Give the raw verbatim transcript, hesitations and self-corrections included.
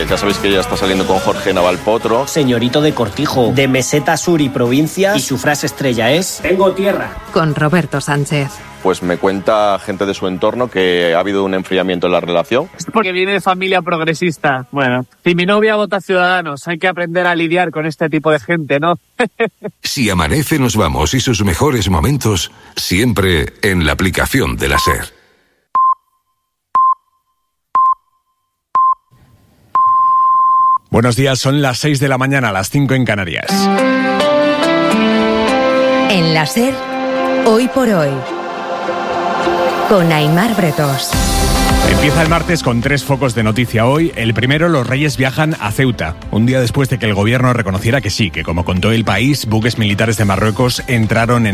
Eh, ya sabéis que ella está saliendo con Jorge Navalpotro. Señorito de Cortijo, de Meseta Sur y provincias, y su frase estrella es: tengo tierra. Con Roberto Sánchez. Pues me cuenta gente de su entorno que ha habido un enfriamiento en la relación. Porque viene de familia progresista. Bueno, si mi novia vota Ciudadanos, hay que aprender a lidiar con este tipo de gente, ¿no? Si amanece, nos vamos y sus mejores momentos siempre en la aplicación de la SER. Buenos días, son las seis de la mañana, las cinco en Canarias. En la SER, hoy por hoy, con Aimar Bretos. Empieza el martes con tres focos de noticia hoy. El primero, los Reyes viajan a Ceuta, un día después de que el gobierno reconociera que sí, que como contó El País, buques militares de Marruecos entraron en